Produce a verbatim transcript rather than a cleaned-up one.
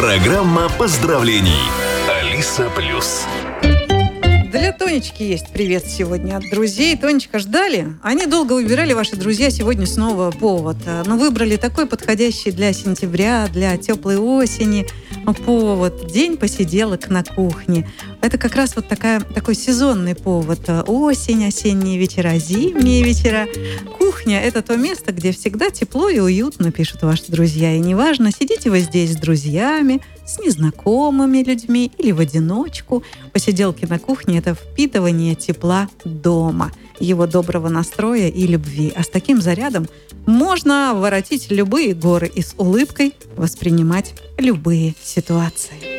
Программа поздравлений. Алиса Плюс. Для Тонечки есть привет сегодня от друзей. Тонечка, ждали? Они долго выбирали, ваши друзья, сегодня снова повод. Но выбрали такой подходящий для сентября, для теплой осени повод. День посиделок на кухне. Это как раз вот такая, такой сезонный повод. Осень, осенние вечера, зимние вечера. Кухня – это то место, где всегда тепло и уютно, пишут ваши друзья. И неважно, сидите вы здесь с друзьями, с незнакомыми людьми или в одиночку. Посиделки на кухне – это впитывание тепла дома, его доброго настроя и любви. А с таким зарядом можно воротить любые горы и с улыбкой воспринимать любые ситуации.